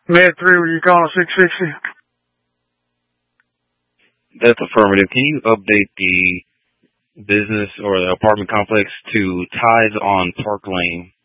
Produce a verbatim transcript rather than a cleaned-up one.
Med three, were you calling six sixty? That's affirmative. Can you update the business or the apartment complex to Tides on Park Lane?